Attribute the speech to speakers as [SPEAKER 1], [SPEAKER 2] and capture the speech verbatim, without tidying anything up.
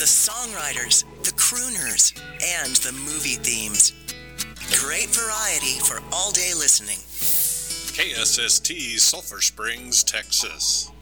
[SPEAKER 1] the songwriters, the crooners, and the movie themes. Great variety for all-day listening.
[SPEAKER 2] K S S T, Sulphur Springs, Texas.